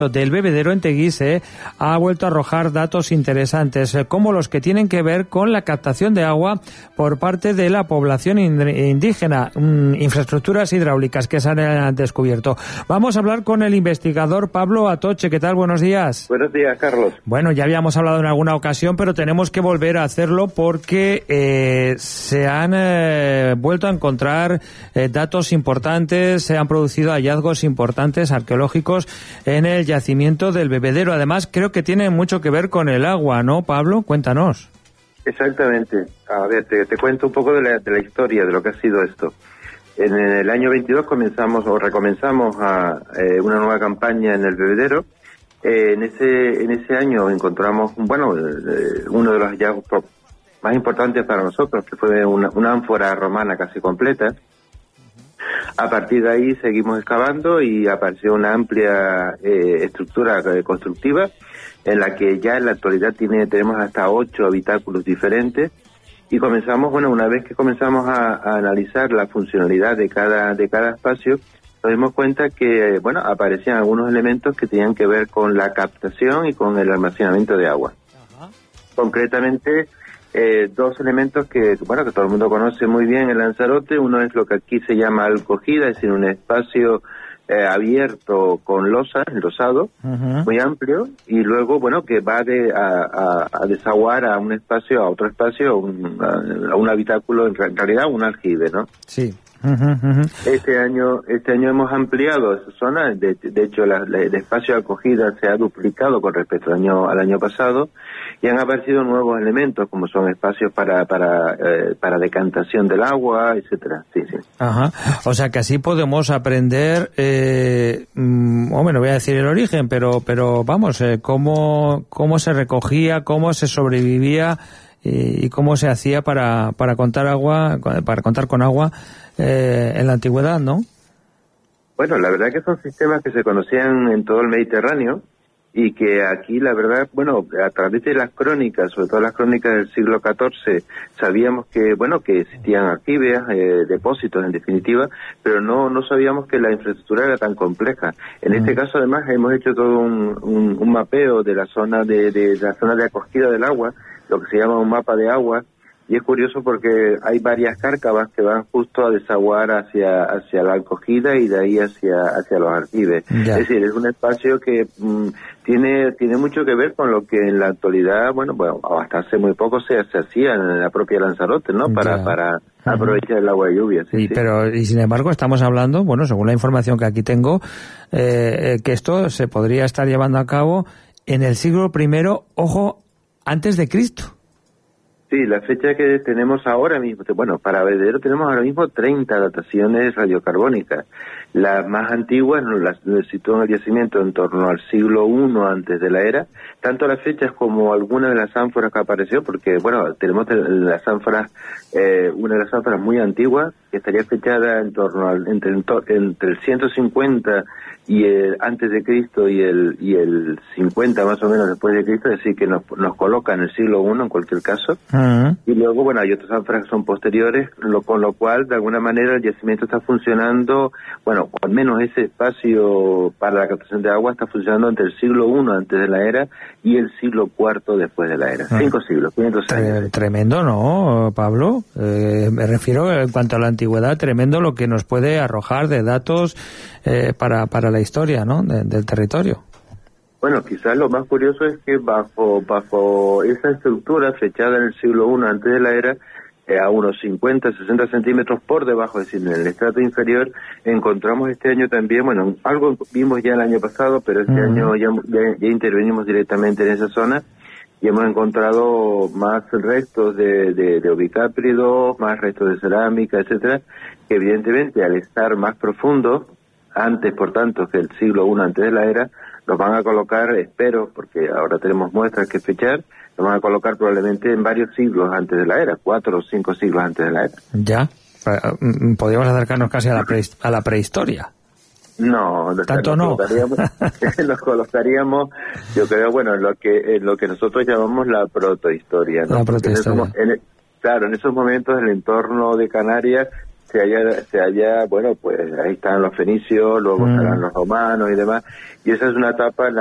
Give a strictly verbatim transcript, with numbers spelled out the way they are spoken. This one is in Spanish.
del bebedero en Teguise ha vuelto a arrojar datos interesantes, como los que tienen que ver con la captación de agua por parte de la población indígena, infraestructuras hidráulicas que se han descubierto. Vamos a hablar con el investigador Pablo Atoche. ¿Qué tal? Buenos días. Buenos días, Carlos. Bueno, ya habíamos hablado en alguna ocasión, pero tenemos que volver a hacerlo porque eh, se han eh, vuelto a encontrar eh, datos importantes, se han producido hallazgos importantes arqueológicos en el yacimiento del bebedero. Además, creo que tiene mucho que ver con el agua, ¿no, Pablo? Cuéntanos. Exactamente. A ver, te, te cuento un poco de la, de la historia de lo que ha sido esto. En el año veintidós comenzamos o recomenzamos a, eh, una nueva campaña en el bebedero. Eh, en ese en ese año encontramos, bueno, eh, uno de los hallazgos más importantes para nosotros, que fue una, una ánfora romana casi completa. A partir de ahí seguimos excavando y apareció una amplia eh, estructura eh, constructiva en la que ya en la actualidad tiene tenemos hasta ocho habitáculos diferentes y comenzamos, bueno, una vez que comenzamos a, a analizar la funcionalidad de cada de cada espacio, nos dimos cuenta que, bueno, aparecían algunos elementos que tenían que ver con la captación y con el almacenamiento de agua. Ajá. Concretamente, Eh, dos elementos que, bueno, que todo el mundo conoce muy bien en Lanzarote. Uno es lo que aquí se llama alcogida, es decir, un espacio eh, abierto con losa, enlosado, uh-huh. muy amplio, y luego, bueno, que va de, a, a, a desaguar a un espacio, a otro espacio, un, a, a un habitáculo, en realidad un aljibe, ¿no? Sí. Uh-huh, uh-huh. Este año este año hemos ampliado esa zona. De, de hecho, la, la, el espacio de acogida se ha duplicado con respecto al año al año pasado y han aparecido nuevos elementos como son espacios para para eh, para decantación del agua, etcétera. Sí, sí. Ajá. O sea que así podemos aprender, eh, mmm, hombre, no voy a decir el origen, pero pero vamos, eh, cómo cómo se recogía, cómo se sobrevivía y, y cómo se hacía para para contar agua, para contar con agua. Eh, en la antigüedad, ¿no? Bueno, la verdad que son sistemas que se conocían en todo el Mediterráneo y que aquí, la verdad, bueno, a través de las crónicas, sobre todo las crónicas del siglo catorce, sabíamos que, bueno, que existían alquibes, eh, depósitos en definitiva, pero no no sabíamos que la infraestructura era tan compleja. En mm. este caso, además, hemos hecho todo un, un, un mapeo de la zona de, de, de la zona de acogida del agua, lo que se llama un mapa de agua. Y es curioso porque hay varias cárcavas que van justo a desaguar hacia hacia la acogida y de ahí hacia hacia los aljibes. Ya. Es decir, es un espacio que mmm, tiene tiene mucho que ver con lo que en la actualidad, bueno, bueno, hasta hace muy poco se, se hacía en la propia Lanzarote, ¿no? Para ya. para uh-huh. aprovechar el agua de lluvia. Sí, y, sí. Pero, y sin embargo estamos hablando, bueno, según la información que aquí tengo, eh, que esto se podría estar llevando a cabo en el siglo primero, ojo, antes de Cristo. Sí, la fecha que tenemos ahora mismo, bueno, para Bebedero tenemos ahora mismo treinta dataciones radiocarbónicas. Las más antiguas nos las sitúan el yacimiento en torno al siglo primero antes de la era, tanto las fechas como algunas de las ánforas que apareció, porque, bueno, tenemos las ánforas, eh, una de las ánforas muy antiguas, que estaría fechada en torno al, entre, entre el ciento cincuenta y el antes de Cristo y el y el cincuenta más o menos después de Cristo, es decir, que nos, nos coloca en el siglo primero en cualquier caso. Uh-huh. Y luego, bueno, hay otras ánforas que son posteriores, lo, con lo cual, de alguna manera, el yacimiento está funcionando, bueno, al menos ese espacio para la captación de agua está funcionando entre el siglo primero antes de la era y el siglo cuarto después de la era. Uh-huh. Cinco siglos, quinientos años. Tremendo, ¿no, Pablo? Eh, me refiero, en cuanto a la antigüedad, tremendo lo que nos puede arrojar de datos eh, para, para la historia, ¿no?, de, del territorio. Bueno, quizás lo más curioso es que bajo bajo esa estructura fechada en el siglo primero antes de la era, eh, a unos cincuenta, sesenta centímetros por debajo, es decir, en el estrato inferior, encontramos este año también, bueno, algo vimos ya el año pasado, pero este uh-huh. año ya, ya, ya intervenimos directamente en esa zona y hemos encontrado más restos de, de, de ovicápridos, más restos de cerámica, etcétera, que evidentemente al estar más profundo, antes por tanto que el siglo primero antes de la era, los van a colocar, espero, porque ahora tenemos muestras que fechar, los van a colocar probablemente en varios siglos antes de la era, cuatro o cinco siglos antes de la era. Ya, podríamos acercarnos casi a la, prehist- a la prehistoria. No, tanto no. Colocaríamos, nos colocaríamos, yo creo, bueno, en lo que en lo que nosotros llamamos la protohistoria, ¿no? La protohistoria. En esos, en, claro, en esos momentos el entorno de Canarias se halla, se halla, bueno, pues ahí están los fenicios, luego Mm. estarán los romanos y demás, y esa es una etapa en la